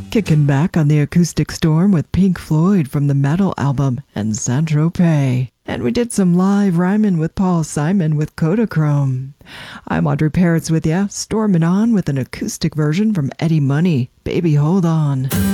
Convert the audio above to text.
Kicking back on the acoustic storm with Pink Floyd from the Metal album and Saint-Tropez. And we did some live rhyming with Paul Simon with Kodachrome. I'm Audrey Peretz with ya, storming on with an acoustic version from Eddie Money, Baby Hold On.